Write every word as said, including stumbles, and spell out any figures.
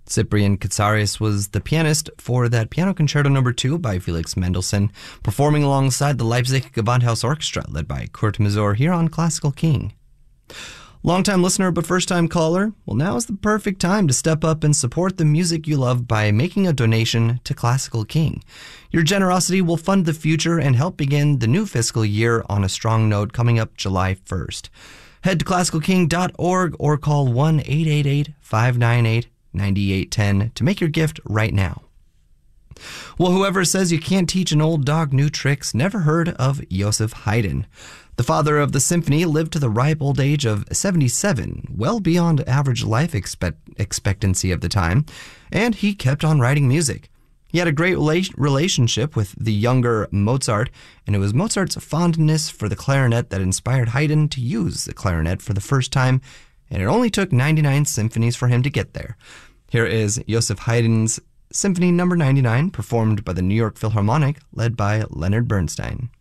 Cyprian Katsaris was the pianist for that Piano Concerto Number two by Felix Mendelssohn, performing alongside the Leipzig Gewandhaus Orchestra led by Kurt Masur here on Classical King. Longtime listener but first-time caller? Well, now is the perfect time to step up and support the music you love by making a donation to Classical King. Your generosity will fund the future and help begin the new fiscal year on a strong note coming up July first. Head to classical king dot org or call one eight eight eight, five nine eight, nine eight one zero to make your gift right now. Well, whoever says you can't teach an old dog new tricks never heard of Joseph Haydn. The father of the symphony lived to the ripe old age of seventy-seven, well beyond average life expect- expectancy of the time, and he kept on writing music. He had a great rela- relationship with the younger Mozart, and it was Mozart's fondness for the clarinet that inspired Haydn to use the clarinet for the first time, and it only took ninety-nine symphonies for him to get there. Here is Joseph Haydn's Symphony Number ninety-nine, performed by the New York Philharmonic, led by Leonard Bernstein.